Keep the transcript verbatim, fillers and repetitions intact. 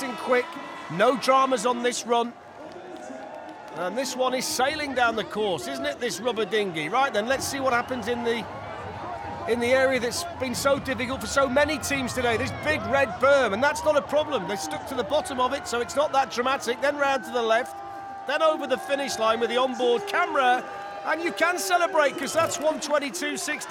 nice and quick. No dramas on this run. And this one is sailing down the course, isn't it, this rubber dinghy? Right then, let's see what happens in the in the area that's been so difficult for so many teams today, this big red berm, and that's not a problem. They stuck to the bottom of it, so it's not that dramatic. Then round to the left, then over the finish line with the onboard camera, and you can celebrate because that's one twenty-two sixty.